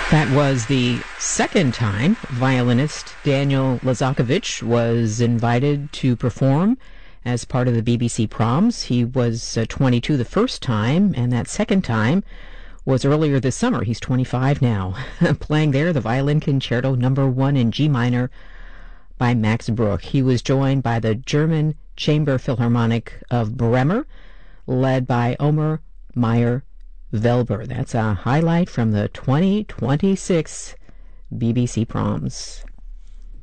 That was the second time violinist Daniel Lazakovich was invited to perform as part of the BBC Proms. He was 22 the first time, and that second time was earlier this summer. He's 25 now. Playing there the Violin Concerto No. 1 in G minor by Max Bruch. He was joined by the German Chamber Philharmonic of Bremer, led by Omer Meyer-Welber. That's a highlight from the 2026 BBC Proms.